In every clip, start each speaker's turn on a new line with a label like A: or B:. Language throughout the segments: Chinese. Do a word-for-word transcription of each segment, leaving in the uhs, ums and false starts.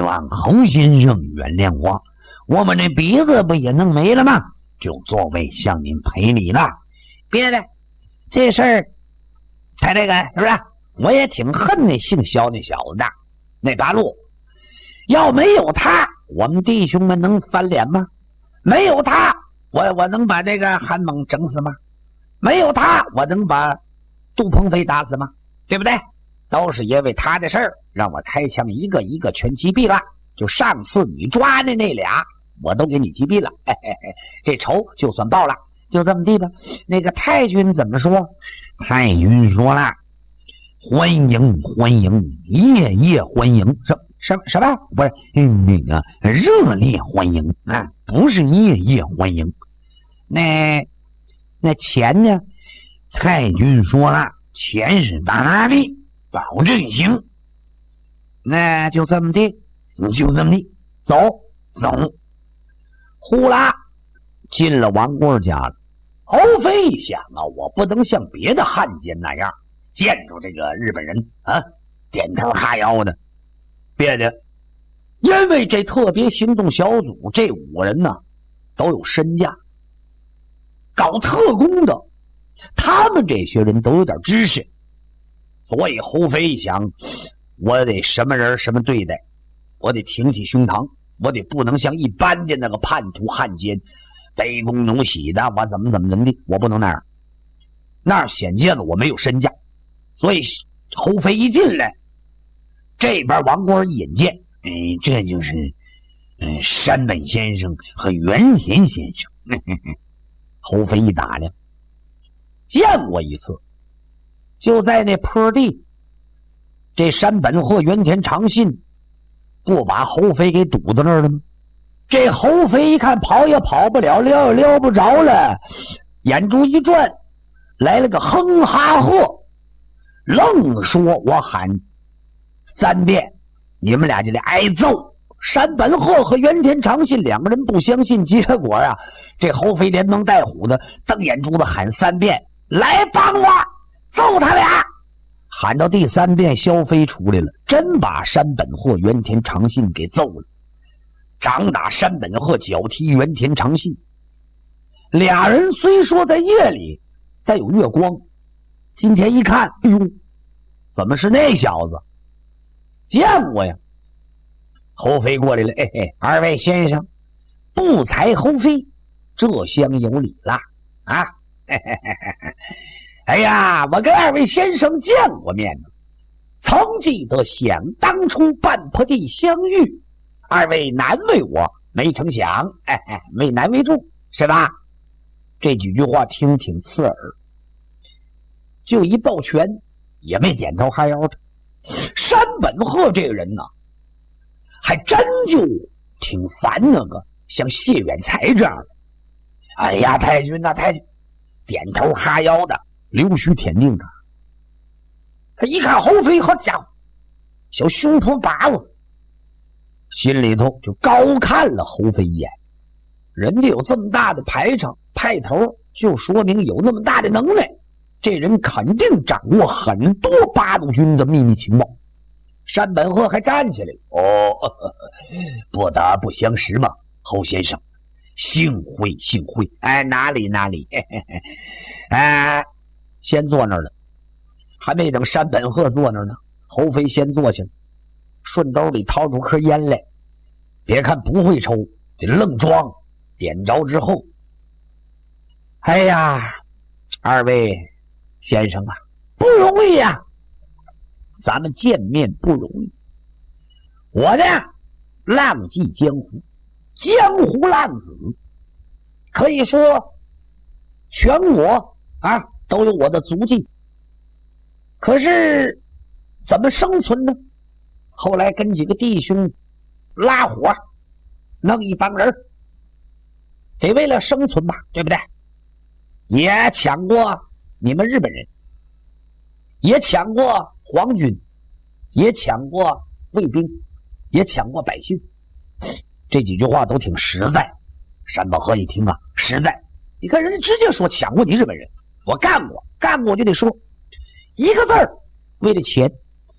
A: 望侯先生原谅我，我们这鼻子不也弄没了吗？就作为向您赔礼了。别的这事儿他这个是不是我也挺恨那姓肖那小子的，那八路要没有他我们弟兄们能翻脸吗？没有他我我能把这个韩猛整死吗？没有他我能把杜鹏飞打死吗？对不对？都是因为他的事儿让我开枪一个一个全击毙了。就上次你抓的那俩我都给你击毙了，嘿嘿嘿，这仇就算报了。就这么地吧。那个太君怎么说？太君说了，欢迎欢迎，夜夜欢迎。什什么什么？不是、嗯、那个热烈欢迎啊，不是夜夜欢迎。那那钱呢？太君说了，钱是大的，保证行。那就这么地，你就这么地，走走。呼啦，进了王官家了。侯飞一想啊，我不能像别的汉奸那样见着这个日本人啊点头哈腰的，别的，因为这特别行动小组这五个人呢都有身价，搞特工的，他们这些人都有点知识，所以侯飞一想，我得什么人什么对待，我得挺起胸膛，我得不能像一般的那个叛徒汉奸卑躬弩喜的，我怎么怎么怎么的，我不能那样，那样显见了我没有身价。所以侯飞一进来，这边王官一引荐，哎，这就是嗯山本先生和原田先生。呵呵呵，侯飞一打量，见过一次，就在那坡地，这山本和原田长信不把侯飞给堵到那儿了吗？这侯飞一看跑也跑不了，撩也撩不着了，眼珠一转，来了个哼哈呵，愣说我喊三遍你们俩就得挨揍。山本鹤和原田长信两个人不相信，结果啊，这侯飞连蒙带唬的瞪眼珠子喊三遍，来帮我揍他俩。喊到第三遍，萧飞出来了，真把山本鹤原田长信给揍了。掌打山本鹤，脚踢原田长信。俩人虽说在夜里再有月光，今天一看，哎呦，怎么是那小子？见过呀。侯飞过来了，哎嘿，二位先生，不才侯飞，这厢有礼啦啊！嘿嘿嘿嘿，哎呀，我跟二位先生见过面呢，曾记得想当初半坡地相遇，二位难为我，没成想，哎哎，没难为住，是吧？这几句话听挺刺耳，就一抱拳，也没点头哈腰的。山本鹤这个人呢，还真就挺烦那个像谢远才这样的。哎呀，太君呐、啊，太君，点头哈腰的，溜须舔腚的。他一看侯飞，好家伙，小胸脯把子，心里头就高看了侯飞一眼。人家有这么大的排场派头，就说明有那么大的能耐，这人肯定掌握很多八路军的秘密情报。山本鹤还站起来，哦，呵呵，不得不相识嘛，侯先生，幸会幸会。哎，哪里哪里，嘿嘿嘿，哎，先坐那儿了，还没等山本鹤坐那儿呢，侯飞先坐下了，顺兜里掏出颗烟来，别看不会抽，这愣装，点着之后，哎呀，二位先生啊，不容易呀、啊，咱们见面不容易。我呢，浪迹江湖，江湖浪子，可以说全国啊都有我的足迹。可是怎么生存呢？后来跟几个弟兄拉伙，弄一帮人，得为了生存吧，对不对？也抢过你们日本人，也抢过皇军，也抢过卫兵，也抢过百姓。这几句话都挺实在。山本鹤一听啊，实在。你看人家直接说抢过你日本人，我干过，干过就得说一个字儿，为了钱。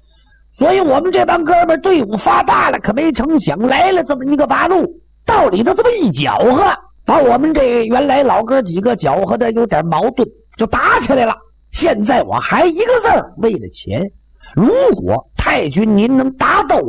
A: 所以我们这帮哥们队伍发大了，可没成想来了这么一个八路，道里头这么一搅和，把我们这原来老哥几个搅和的有点矛盾，就打起来了。现在我还一个字儿，为了钱。如果太君您能打倒